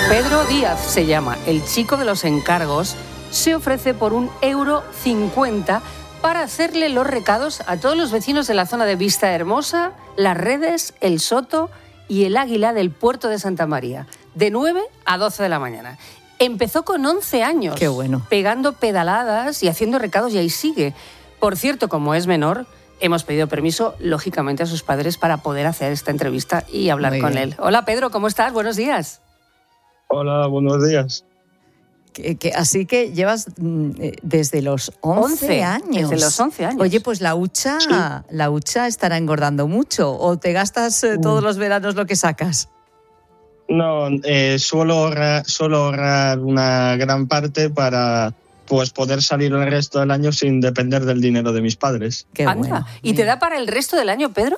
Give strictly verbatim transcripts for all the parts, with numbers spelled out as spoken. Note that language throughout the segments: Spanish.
Pedro Díaz se llama, el chico de los encargos, se ofrece por un euro cincuenta para hacerle los recados a todos los vecinos de la zona de Vista Hermosa, Las Redes, El Soto y El Águila del puerto de Santa María, de nueve a doce de la mañana. Empezó con once años, Qué bueno, pegando pedaladas y haciendo recados, y ahí sigue. Por cierto, como es menor, hemos pedido permiso, lógicamente, a sus padres para poder hacer esta entrevista y hablar Muy con bien. él. Hola, Pedro, ¿cómo estás? Buenos días. Hola, buenos días. que, que, así que llevas mm, desde los once años. Desde los once años. Oye, pues la hucha, Sí. la hucha estará engordando mucho, ¿o te gastas eh, todos los veranos lo que sacas? No, eh, suelo, ahorrar, suelo ahorrar una gran parte para pues poder salir el resto del año sin depender del dinero de mis padres. Qué Anda. bueno. ¿Y te Mira. da para el resto del año, Pedro?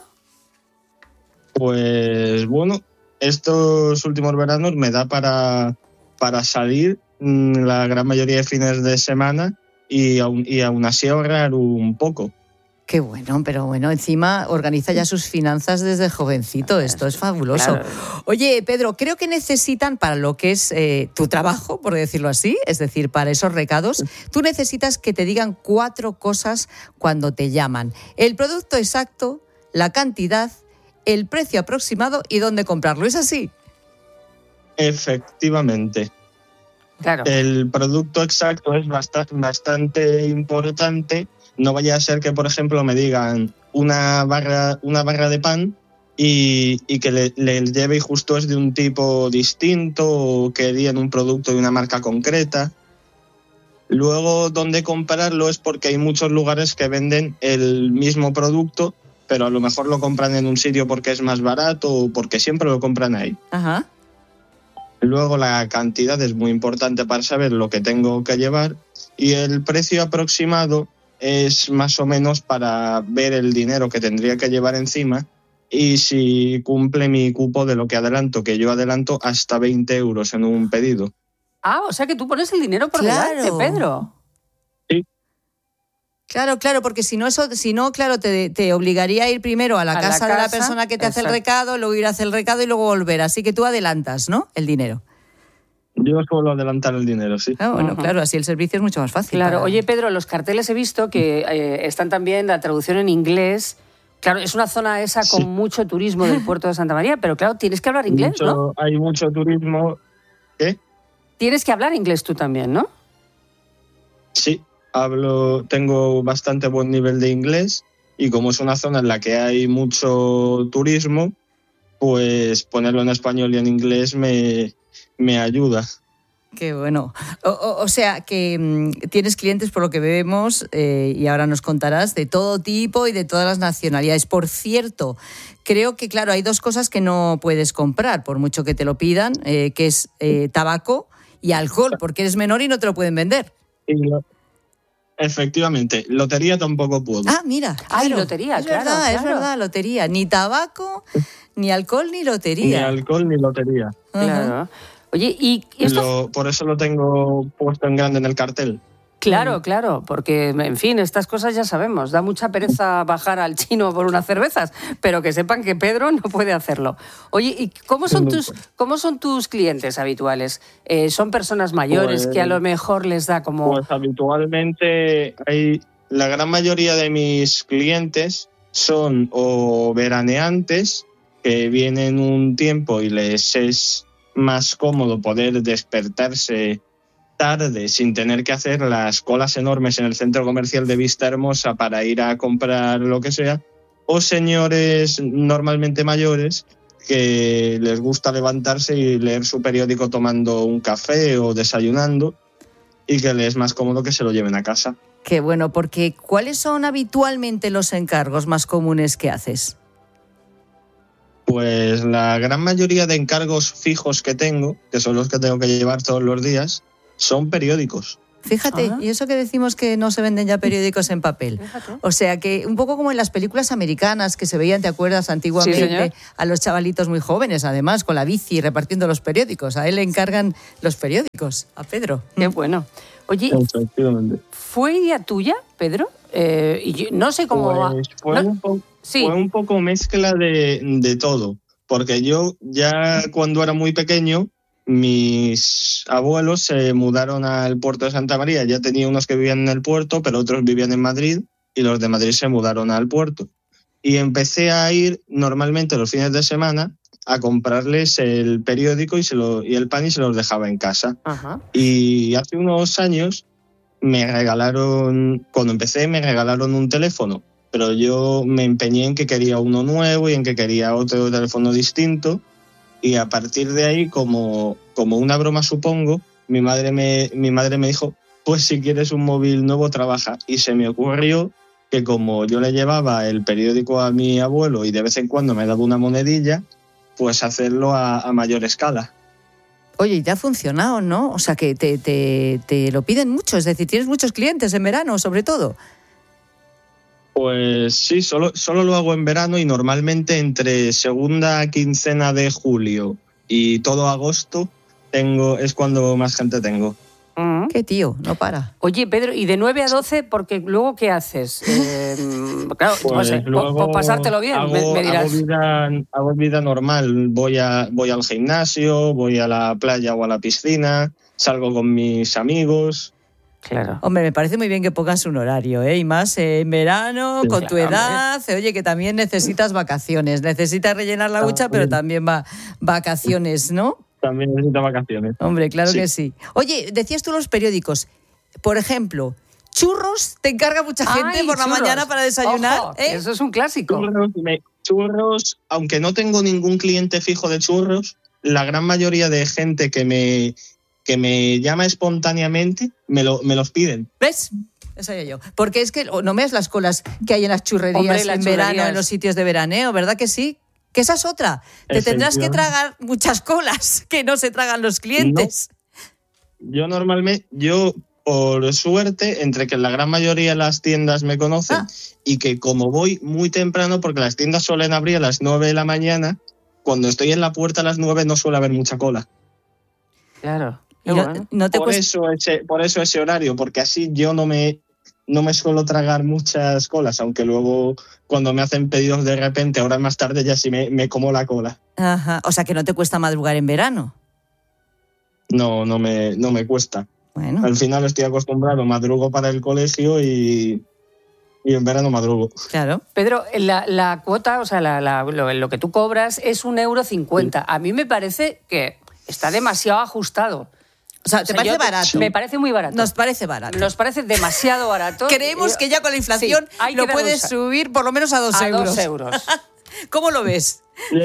Pues bueno, estos últimos veranos me da para, para salir mmm, la gran mayoría de fines de semana y aún, y aún así ahorrar un poco. Qué bueno, pero bueno, encima organiza ya sus finanzas desde jovencito. Esto es fabuloso. Claro. Oye, Pedro, creo que necesitan para lo que es eh, tu trabajo, por decirlo así, es decir, para esos recados, tú necesitas que te digan cuatro cosas cuando te llaman. El producto exacto, la cantidad, el precio aproximado y dónde comprarlo. ¿Es así? Efectivamente. Claro. El producto exacto es bastante, bastante importante. No vaya a ser que, por ejemplo, me digan una barra, una barra de pan y, y que le, le lleve y justo es de un tipo distinto o que digan un producto de una marca concreta. Luego, dónde comprarlo es porque hay muchos lugares que venden el mismo producto, pero a lo mejor lo compran en un sitio porque es más barato o porque siempre lo compran ahí. Ajá. Luego la cantidad es muy importante para saber lo que tengo que llevar y el precio aproximado es más o menos para ver el dinero que tendría que llevar encima y si cumple mi cupo de lo que adelanto, que yo adelanto hasta veinte euros en un pedido. Ah, o sea que tú pones el dinero por Claro. delante, Pedro. Claro, claro, porque si no, eso, si no, claro, te, te obligaría a ir primero a la, A la casa, de la casa, persona que te hace el exacto. recado, luego ir a hacer el recado y luego volver. Así que tú adelantas, ¿no? El dinero. Yo suelo adelantar el dinero, sí. Ah, bueno, Ujú. claro, así el servicio es mucho más fácil. Claro. para- Oye, Pedro, los carteles he visto que eh, están también la traducción en inglés. Claro, es una zona esa con Sí. mucho turismo del puerto de Santa María, pero claro, tienes que hablar inglés, Mucho- ¿no? Hay mucho turismo. ¿Qué? Tienes que hablar inglés tú también, ¿no? Sí, hablo, tengo bastante buen nivel de inglés y como es una zona en la que hay mucho turismo, pues ponerlo en español y en inglés me, me ayuda. Qué bueno. O, o- o sea, que mm, tienes clientes, por lo que vemos, eh, y ahora nos contarás, de todo tipo y de todas las nacionalidades. Por cierto, creo que, claro, hay dos cosas que no puedes comprar, por mucho que te lo pidan, eh, que es eh, tabaco y alcohol, porque eres menor y no te lo pueden vender. Y lo- efectivamente, lotería tampoco puedo. Ah, mira. Ay, claro. lotería, es claro, verdad, es claro. verdad, lotería. Ni tabaco, ni alcohol, ni Ni lotería. alcohol ni lotería. Ajá. Claro. Oye, y esto... Lo- por eso lo tengo puesto en grande en el cartel. Claro, claro, porque, en fin, estas cosas ya sabemos. Da mucha pereza bajar al chino por unas cervezas, pero que sepan que Pedro no puede hacerlo. Oye, ¿y cómo son tus, cómo son tus clientes habituales? Eh, ¿Son personas mayores Pues- que a lo mejor les da como... Pues habitualmente hay la gran mayoría de mis clientes son o veraneantes que vienen un tiempo y les es más cómodo poder despertarse tarde sin tener que hacer las colas enormes en el centro comercial de Vista Hermosa para ir a comprar lo que sea, o señores normalmente mayores que les gusta levantarse y leer su periódico tomando un café o desayunando y que les es más cómodo que se lo lleven a casa. Qué bueno, porque ¿cuáles son habitualmente los encargos más comunes que haces? Pues la gran mayoría de encargos fijos que tengo, que son los que tengo que llevar todos los días, son periódicos. Fíjate, Ah. y eso que decimos que no se venden ya periódicos en papel. Fíjate. O sea que un poco como en las películas americanas que se veían, ¿te acuerdas? Sí, Antiguamente señor. a los chavalitos muy jóvenes, además, con la bici repartiendo los periódicos. A él le encargan los periódicos, a Pedro. Qué bueno. Oye, Efectivamente. ¿fue idea tuya, Pedro? Eh, y yo no sé cómo va. Pues fue, No- un po- Sí. fue un poco mezcla de, de todo, porque yo ya cuando era muy pequeño mis abuelos se mudaron al puerto de Santa María. Ya tenía unos que vivían en el puerto, pero otros vivían en Madrid, y los de Madrid se mudaron al puerto. Y empecé a ir normalmente los fines de semana a comprarles el periódico y, se lo, y el pan, y se los dejaba en casa. Ajá. Y hace unos años me regalaron, cuando empecé me regalaron un teléfono, pero yo me empeñé en que quería uno nuevo y en que quería otro teléfono distinto, y a partir de ahí, como, como una broma supongo, mi madre, me, mi madre me dijo, pues si quieres un móvil nuevo, trabaja. Y se me ocurrió que como yo le llevaba el periódico a mi abuelo y de vez en cuando me daba una monedilla, pues hacerlo a, a mayor escala. Oye, y te ha funcionado, ¿no? O sea, que te, te, te lo piden mucho, es decir, tienes muchos clientes en verano, sobre todo. Pues sí, solo, solo lo hago en verano, y normalmente entre segunda quincena de julio y todo agosto tengo, es cuando más gente tengo. Mm. Qué tío, no para. Oye, Pedro, ¿y de nueve a doce? Porque luego, ¿qué haces? Eh, claro, Pues no sé, luego por pasártelo bien, hago, me, me dirás. Hago vida, hago vida normal. Voy, a, voy al gimnasio, voy a la playa o a la piscina, salgo con mis amigos. Claro. Hombre, me parece muy bien que pongas un horario, ¿eh? Y más eh, en verano, Sí, con tu claro, edad. Oye, que también necesitas vacaciones. Necesitas rellenar la hucha, pero también va vacaciones, ¿no? También necesito vacaciones. Hombre, claro Sí. que sí. Oye, decías tú los periódicos. Por ejemplo, churros, te encarga mucha gente Ay, por la churros. mañana para desayunar. Ojo, ¿eh? Eso es un clásico. Churros, me- churros, aunque no tengo ningún cliente fijo de churros, la gran mayoría de gente que me, que me llama espontáneamente me, lo, me los piden. ¿Ves? Eso ya yo. Porque es que no me das las colas que hay en las churrerías Hombre, las en verano, churrerías. en los sitios de veraneo, ¿verdad que sí? Que esa es otra. Te tendrás que tragar muchas colas que no se tragan los clientes. Yo normalmente, yo por suerte, entre que la gran mayoría de las tiendas me conocen Ah. y que como voy muy temprano, porque las tiendas suelen abrir a las nueve de la mañana, cuando estoy en la puerta a las nueve no suele haber mucha cola. Claro. Y Qué no, bueno. no te Por cuesta- eso, ese, por eso ese horario, porque así yo no me, no me suelo tragar muchas colas, aunque luego cuando me hacen pedidos de repente, horas más tarde, ya sí me, me como la cola. Ajá. O sea, que no te cuesta madrugar en verano. No, no me, no me cuesta. Bueno, Al final estoy acostumbrado, madrugo para el colegio y, y en verano madrugo. claro. Pedro, la, la cuota, o sea, la, la- lo, lo que tú cobras es un euro cincuenta. A mí me parece que está demasiado ajustado. O sea, O ¿te sea, parece yo- barato? Me parece muy barato. Nos parece barato. Nos parece demasiado barato. Creemos Eh, que ya con la inflación sí, hay lo que puedes reducir. subir por lo menos a dos a euros. dos euros. ¿Cómo lo ves?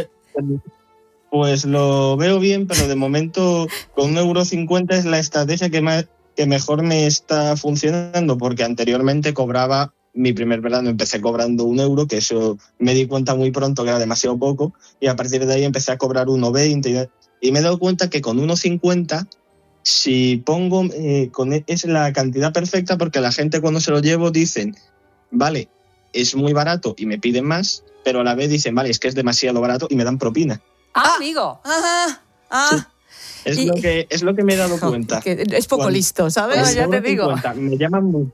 Pues lo veo bien, pero de momento con un euro cincuenta es la estrategia que, más, que mejor me está funcionando, porque anteriormente cobraba, mi primer verano empecé cobrando un euro, que eso me di cuenta muy pronto que era demasiado poco, y a partir de ahí empecé a cobrar uno veinte, y me he dado cuenta que con uno cincuenta, si pongo, eh, con, es la cantidad perfecta, porque la gente cuando se lo llevo dicen, vale, es muy barato y me piden más, pero a la vez dicen, vale, es que es demasiado barato y me dan propina. Ah, Ah. amigo. Ah, ah. Es, Y- lo que, es lo que me he dado Jo, cuenta. que es poco Cuando- listo, ¿sabes? Cuando Ya te cobro digo. cincuenta, me llaman, mu-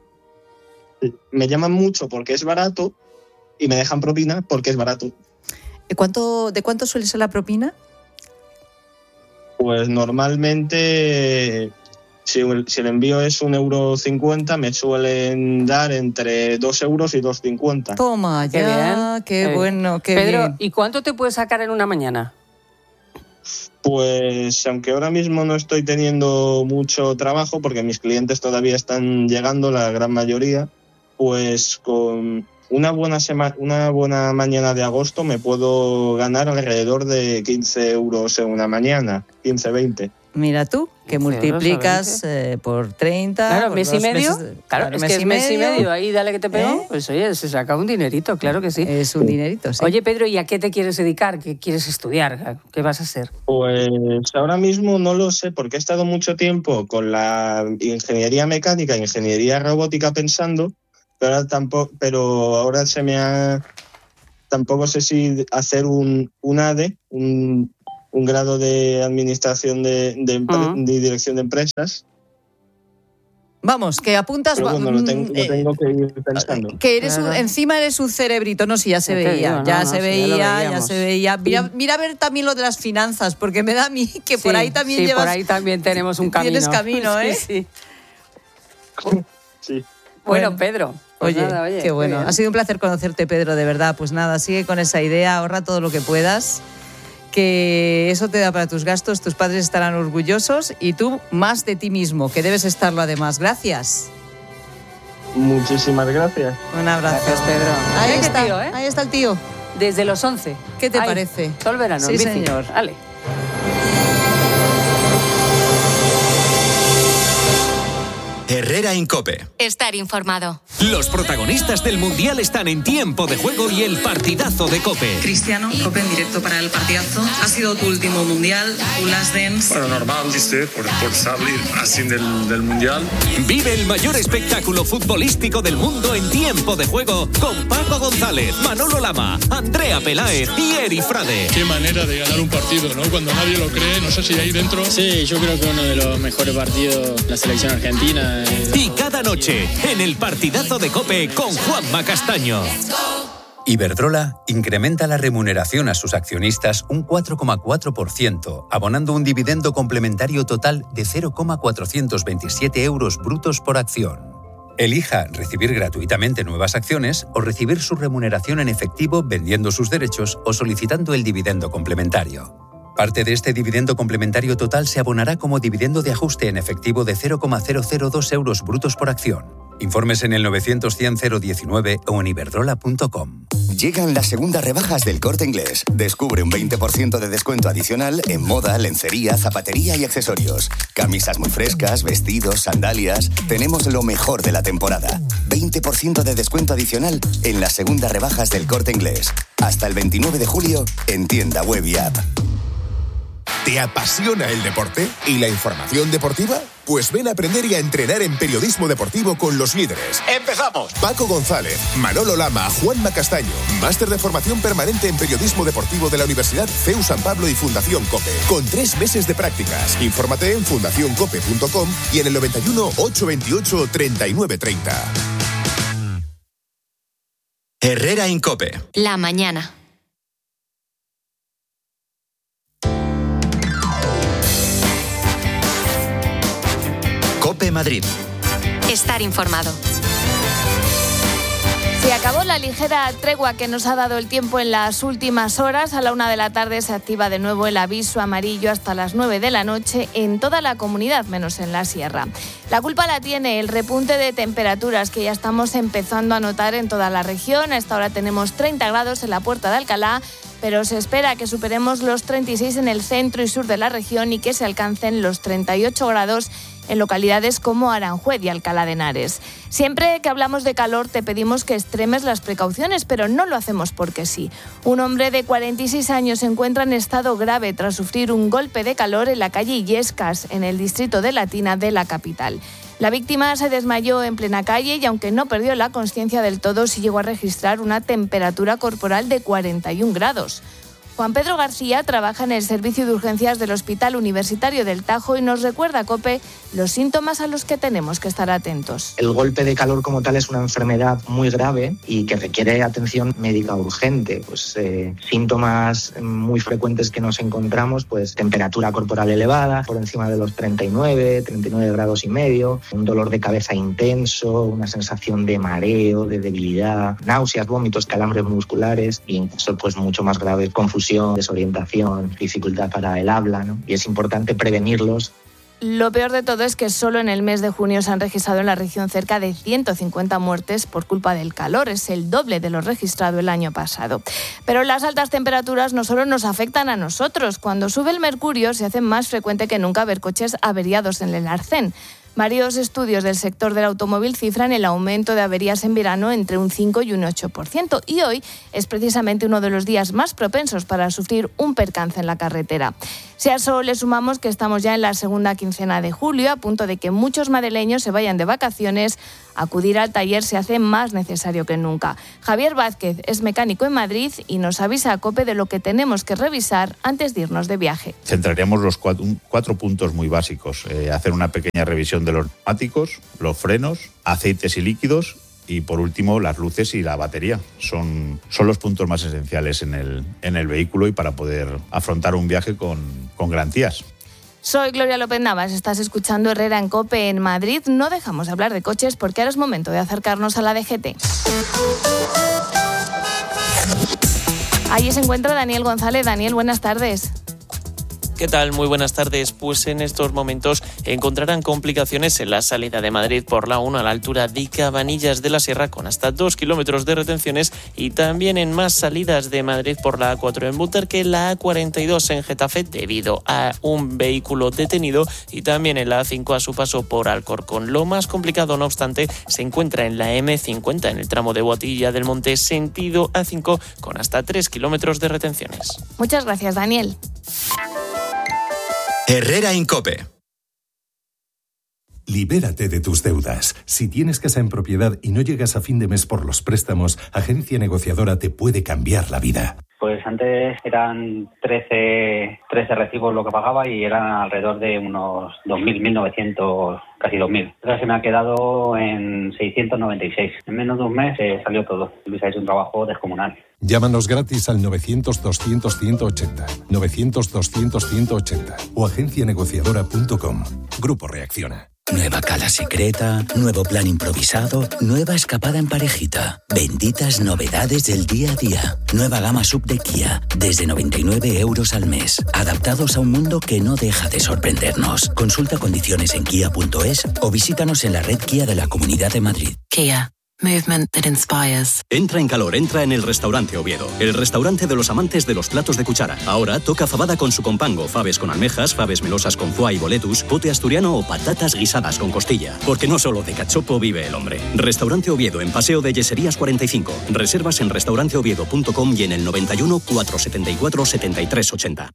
me llaman mucho porque es barato y me dejan propina porque es barato. ¿Cuánto, ¿De cuánto suele ser la propina? Pues normalmente, si el, si el envío es un euro cincuenta, me suelen dar entre dos euros y dos cincuenta. Toma, Qué ya, bien, qué qué bien. bueno, qué Pedro, bien. ¿y cuánto te puedes sacar en una mañana? Pues aunque ahora mismo no estoy teniendo mucho trabajo porque mis clientes todavía están llegando, la gran mayoría, pues con una buena sema- una buena mañana de agosto me puedo ganar alrededor de quince euros en una mañana, quince, veinte. Mira tú, que quince euros a multiplicas eh, por treinta. Claro, por mes y dos medio. meses- Claro, es que es mes y medio. Ahí dale que te pego. ¿Eh? Pues oye, se saca un dinerito, claro que sí. Es un dinerito, sí. Oye, Pedro, ¿y a qué te quieres dedicar? ¿Qué quieres estudiar? ¿Qué vas a hacer? Pues ahora mismo no lo sé porque he estado mucho tiempo con la ingeniería mecánica, ingeniería robótica pensando, pero ahora tampoco, pero ahora se me ha tampoco sé si hacer un, un A D E, un, un grado de administración de, de, empre- Ujú. de dirección de empresas, Vamos, que apuntas... Pero bueno, lo tengo, lo tengo que ir pensando. Que eres un, encima eres un cerebrito, no, sí, ya se veía, digo, no, ya, no, se sí, veía ya, ya se veía. Mira, mira a ver también lo de las finanzas, porque me da a mí que por sí, ahí también sí, llevas... por ahí también tenemos un camino. Tienes camino, ¿eh? Sí, sí. Sí. Bueno, Bueno, Pedro, pues oye, nada, oye, qué bueno. bien. Ha sido un placer conocerte, Pedro, de verdad. Pues nada, sigue con esa idea, ahorra todo lo que puedas, que eso te da para tus gastos, tus padres estarán orgullosos y tú más de ti mismo, que debes estarlo además. Gracias. Muchísimas gracias. Un abrazo. Gracias, Pedro. Ahí Mira qué está, tío, ¿eh? ahí está el tío. Desde los once. ¿Qué te Ahí, parece? Todo el verano, Sí, en bici. señor. Vale. Herrera en COPE. Estar informado. Los protagonistas del Mundial están en Tiempo de Juego y el partidazo de COPE. Cristiano, COPE en directo para el partidazo. Ha sido tu último Mundial, tu last dance. Bueno, normal, dice, por, por salir así del, del Mundial. Vive el mayor espectáculo futbolístico del mundo en Tiempo de Juego con Paco González, Manolo Lama, Andrea Peláez y Eri Frade. Qué manera de ganar un partido, ¿no? Cuando nadie lo cree, no sé si ahí dentro... Sí, yo creo que uno de los mejores partidos de la selección argentina. Y cada noche, en el partidazo de COPE con Juanma Castaño. Iberdrola incrementa la remuneración a sus accionistas un cuatro coma cuatro por ciento, abonando un dividendo complementario total de cero coma cuatrocientos veintisiete euros brutos por acción. Elija recibir gratuitamente nuevas acciones o recibir su remuneración en efectivo vendiendo sus derechos o solicitando el dividendo complementario. Parte de este dividendo complementario total se abonará como dividendo de ajuste en efectivo de cero coma cero cero dos euros brutos por acción. Informes en el novecientos cien cero diecinueve o en iberdrola punto com. Llegan las segundas rebajas del Corte Inglés. Descubre un veinte por ciento de descuento adicional en moda, lencería, zapatería y accesorios. Camisas muy frescas, vestidos, sandalias. Tenemos lo mejor de la temporada. veinte por ciento de descuento adicional en las segundas rebajas del Corte Inglés. Hasta el veintinueve de julio en tienda web y app. ¿Te apasiona el deporte y la información deportiva? Pues ven a aprender y a entrenar en periodismo deportivo con los líderes. ¡Empezamos! Paco González, Manolo Lama, Juanma Castaño. Máster de formación permanente en periodismo deportivo de la Universidad C E U San Pablo y Fundación COPE. Con tres meses de prácticas. Infórmate en fundación cope punto com y en el noventa y uno, ochocientos veintiocho, treinta y nueve treinta. Herrera en COPE. La mañana. COPE Madrid. Estar informado. Se acabó la ligera tregua que nos ha dado el tiempo en las últimas horas. A la una de la tarde se activa de nuevo el aviso amarillo hasta las nueve de la noche en toda la comunidad, menos en la sierra. La culpa la tiene el repunte de temperaturas que ya estamos empezando a notar en toda la región. A esta hora tenemos treinta grados en la Puerta de Alcalá, pero se espera que superemos los treinta y seis en el centro y sur de la región y que se alcancen los treinta y ocho grados en localidades como Aranjuez y Alcalá de Henares. Siempre que hablamos de calor te pedimos que extremes las precauciones, pero no lo hacemos porque sí. Un hombre de cuarenta y seis años se encuentra en estado grave tras sufrir un golpe de calor en la calle Illescas, en el distrito de Latina de la capital. La víctima se desmayó en plena calle y aunque no perdió la consciencia del todo, sí llegó a registrar una temperatura corporal de cuarenta y un grados. Juan Pedro García trabaja en el servicio de urgencias del Hospital Universitario del Tajo y nos recuerda a COPE los síntomas a los que tenemos que estar atentos. El golpe de calor como tal es una enfermedad muy grave y que requiere atención médica urgente. Pues eh, síntomas muy frecuentes que nos encontramos, pues temperatura corporal elevada, por encima de los treinta y nueve, treinta y nueve grados y medio, un dolor de cabeza intenso, una sensación de mareo, de debilidad, náuseas, vómitos, calambres musculares y en caso pues mucho más grave, confusión, desorientación, dificultad para el habla, ¿no? Y es importante prevenirlos. Lo peor de todo es que solo en el mes de junio se han registrado en la región cerca de ciento cincuenta muertes por culpa del calor. Es el doble de lo registrado el año pasado. Pero las altas temperaturas no solo nos afectan a nosotros. Cuando sube el mercurio se hace más frecuente que nunca ver coches averiados en el arcén. Varios estudios del sector del automóvil cifran el aumento de averías en verano entre un cinco y un ocho por ciento y hoy es precisamente uno de los días más propensos para sufrir un percance en la carretera. Si a eso le sumamos que estamos ya en la segunda quincena de julio, a punto de que muchos madrileños se vayan de vacaciones, acudir al taller se hace más necesario que nunca. Javier Vázquez es mecánico en Madrid y nos avisa a COPE de lo que tenemos que revisar antes de irnos de viaje. Centraríamos los cuatro, cuatro puntos muy básicos. Eh, hacer una pequeña revisión revisión de los neumáticos, los frenos, aceites y líquidos y por último las luces y la batería. Son, son los puntos más esenciales en el, en el vehículo y para poder afrontar un viaje con, con garantías. Soy Gloria López Navas, estás escuchando Herrera en COPE en Madrid. No dejamos de hablar de coches porque ahora es momento de acercarnos a la D G T. Allí se encuentra Daniel González. Daniel, buenas tardes. ¿Qué tal? Muy buenas tardes. Pues en estos momentos encontrarán complicaciones en la salida de Madrid por la uno a la altura de Cabanillas de la Sierra con hasta dos kilómetros de retenciones y también en más salidas de Madrid por la A cuatro en Butarque, la A cuarenta y dos en Getafe debido a un vehículo detenido y también en la A cinco a su paso por Alcorcón. Lo más complicado, no obstante, se encuentra en la eme cincuenta en el tramo de Boadilla del Monte sentido A cinco con hasta tres kilómetros de retenciones. Muchas gracias, Daniel. Herrera en COPE. Libérate de tus deudas. Si tienes casa en propiedad y no llegas a fin de mes por los préstamos, Agencia Negociadora te puede cambiar la vida. Pues antes eran trece, trece recibos lo que pagaba y eran alrededor de unos dos mil, mil novecientos, casi dos mil. Ahora se me ha quedado en seiscientos noventa y seis. En menos de un mes eh, salió todo. Luis ha hecho un trabajo descomunal. Llámanos gratis al novecientos, doscientos, ciento ochenta, novecientos, doscientos, ciento ochenta o agencia negociadora punto com. Grupo Reacciona. Nueva cala secreta, nuevo plan improvisado, nueva escapada en parejita. Benditas novedades del día a día. Nueva gama sub de Kia, desde noventa y nueve euros al mes. Adaptados a un mundo que no deja de sorprendernos. Consulta condiciones en kia punto es o visítanos en la red Kia de la Comunidad de Madrid. Kia. Movement that inspires. Entra en calor, entra en el Restaurante Oviedo. El restaurante de los amantes de los platos de cuchara. Ahora toca fabada con su compango, faves con almejas, faves melosas con foie y boletus, pote asturiano o patatas guisadas con costilla. Porque no solo de cachopo vive el hombre. Restaurante Oviedo en Paseo de Yeserías cuarenta y cinco. Reservas en restaurante oviedo punto com y en el noventa y uno, cuatrocientos setenta y cuatro, setenta y tres ochenta.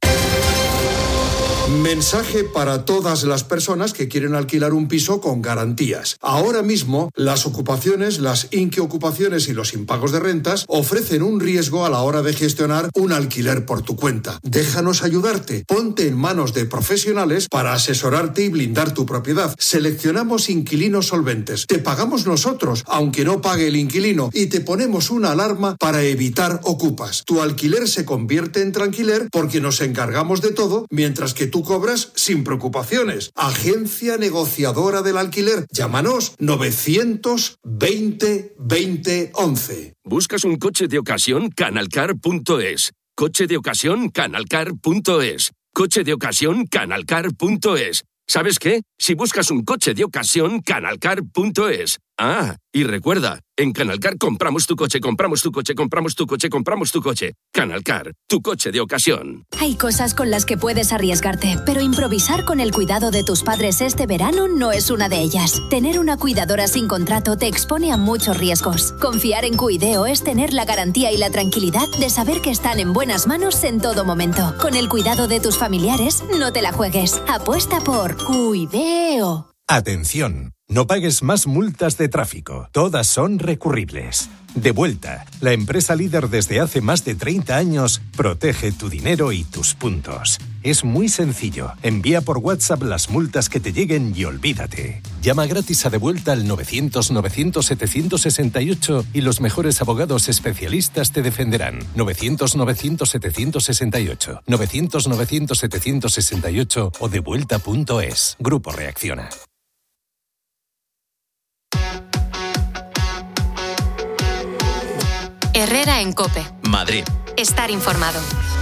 Mensaje para todas las personas que quieren alquilar un piso con garantías. Ahora mismo, las ocupaciones, las inquiocupaciones y los impagos de rentas ofrecen un riesgo a la hora de gestionar un alquiler por tu cuenta. Déjanos ayudarte. Ponte en manos de profesionales para asesorarte y blindar tu propiedad. Seleccionamos inquilinos solventes. Te pagamos nosotros, aunque no pague el inquilino, y te ponemos una alarma para evitar ocupas. Tu alquiler se convierte en tranquiler porque nos encargamos de todo, mientras que tú cobras sin preocupaciones. Agencia Negociadora del Alquiler. Llámanos novecientos veinte, veinte, once. ¿Buscas un coche de ocasión? Canalcar punto es. Coche de ocasión, Canalcar punto es. Coche de ocasión, Canalcar punto es. ¿Sabes qué? Si buscas un coche de ocasión, Canalcar punto es. Ah, y recuerda, en Canalcar compramos tu coche, compramos tu coche, compramos tu coche, compramos tu coche. Canalcar, tu coche de ocasión. Hay cosas con las que puedes arriesgarte, pero improvisar con el cuidado de tus padres este verano no es una de ellas. Tener una cuidadora sin contrato te expone a muchos riesgos. Confiar en Cuideo es tener la garantía y la tranquilidad de saber que están en buenas manos en todo momento. Con el cuidado de tus familiares, no te la juegues. Apuesta por Cuideo. Atención, no pagues más multas de tráfico. Todas son recurribles. Devuelta, la empresa líder desde hace más de treinta años, protege tu dinero y tus puntos. Es muy sencillo. Envía por WhatsApp las multas que te lleguen y olvídate. Llama gratis a Devuelta al novecientos, novecientos, setecientos sesenta y ocho y los mejores abogados especialistas te defenderán. novecientos, novecientos, setecientos sesenta y ocho. novecientos, novecientos, setecientos sesenta y ocho o devuelta punto es. Grupo Reacciona. Herrera en COPE. Madrid. Estar informado.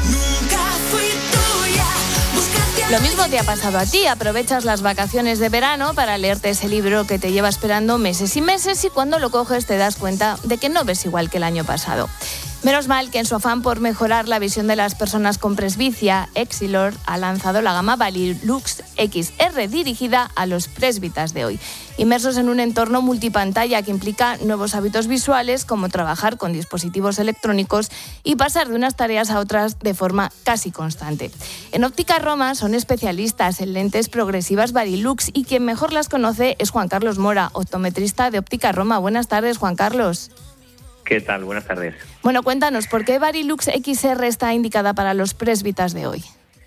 Lo mismo te ha pasado a ti. Aprovechas las vacaciones de verano para leerte ese libro que te lleva esperando meses y meses y cuando lo coges te das cuenta de que no ves igual que el año pasado. Menos mal que en su afán por mejorar la visión de las personas con presbicia, Exilor ha lanzado la gama Varilux X R dirigida a los présbitas de hoy, inmersos en un entorno multipantalla que implica nuevos hábitos visuales como trabajar con dispositivos electrónicos y pasar de unas tareas a otras de forma casi constante. En Óptica Roma son especialistas en lentes progresivas Varilux y quien mejor las conoce es Juan Carlos Mora, optometrista de Óptica Roma. Buenas tardes, Juan Carlos. ¿Qué tal? Buenas tardes. Bueno, cuéntanos, ¿por qué Varilux X R está indicada para los présbitas de hoy?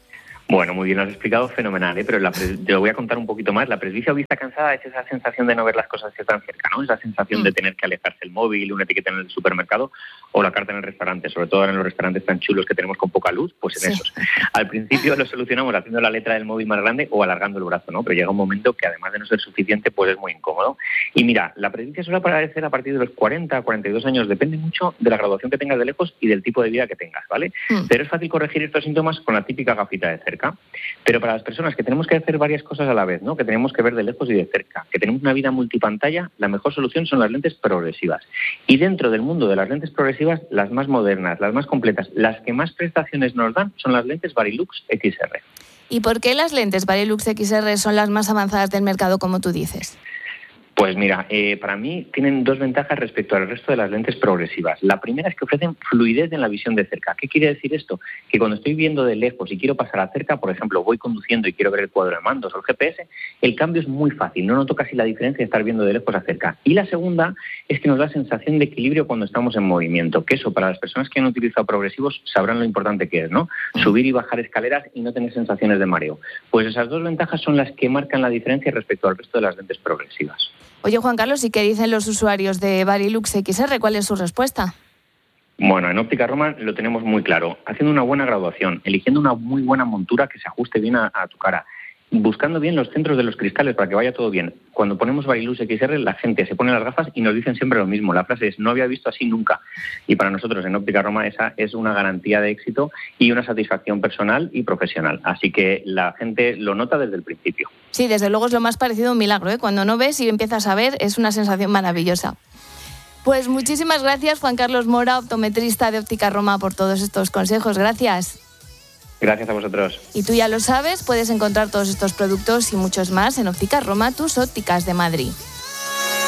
Bueno, muy bien, lo has explicado fenomenal, ¿eh? Pero la pre- te lo voy a contar un poquito más. La presbicia o vista cansada es esa sensación de no ver las cosas que están cerca, ¿no? Esa sensación mm. de tener que alejarse el móvil, una etiqueta en el supermercado o la carta en el restaurante, sobre todo en los restaurantes tan chulos que tenemos con poca luz, pues en sí. esos. Al principio lo solucionamos haciendo la letra del móvil más grande o alargando el brazo, ¿no? Pero llega un momento que además de no ser suficiente, pues es muy incómodo. Y mira, la presbicia suele aparecer a partir de los cuarenta, cuarenta y dos años, depende mucho de la graduación que tengas de lejos y del tipo de vida que tengas, ¿vale? Mm. Pero es fácil corregir estos síntomas con la típica gafita de cerca. Pero para las personas que tenemos que hacer varias cosas a la vez, ¿no? Que tenemos que ver de lejos y de cerca, que tenemos una vida multipantalla, la mejor solución son las lentes progresivas. Y dentro del mundo de las lentes progresivas, las más modernas, las más completas, las que más prestaciones nos dan son las lentes Varilux X R. ¿Y por qué las lentes Varilux X R son las más avanzadas del mercado, como tú dices? Pues mira, eh, para mí tienen dos ventajas respecto al resto de las lentes progresivas. La primera es que ofrecen fluidez en la visión de cerca. ¿Qué quiere decir esto? Que cuando estoy viendo de lejos y quiero pasar a cerca, por ejemplo, voy conduciendo y quiero ver el cuadro de mandos o el G P S, el cambio es muy fácil, no noto casi la diferencia de estar viendo de lejos a cerca. Y la segunda es que nos da sensación de equilibrio cuando estamos en movimiento, que eso para las personas que han utilizado progresivos sabrán lo importante que es, ¿no? Subir y bajar escaleras y no tener sensaciones de mareo. Pues esas dos ventajas son las que marcan la diferencia respecto al resto de las lentes progresivas. Oye, Juan Carlos, ¿y qué dicen los usuarios de Varilux X R? ¿Cuál es su respuesta? Bueno, en Óptica Roma lo tenemos muy claro. Haciendo una buena graduación, eligiendo una muy buena montura que se ajuste bien a, a tu cara, buscando bien los centros de los cristales para que vaya todo bien. Cuando ponemos Varilux X R, la gente se pone las gafas y nos dicen siempre lo mismo. La frase es, no había visto así nunca. Y para nosotros en Óptica Roma esa es una garantía de éxito y una satisfacción personal y profesional. Así que la gente lo nota desde el principio. Sí, desde luego es lo más parecido a un milagro, ¿eh? Cuando no ves y empiezas a ver, es una sensación maravillosa. Pues muchísimas gracias, Juan Carlos Mora, optometrista de Óptica Roma, por todos estos consejos. Gracias. Gracias a vosotros. Y tú ya lo sabes, puedes encontrar todos estos productos y muchos más en Óptica Roma, tus ópticas de Madrid.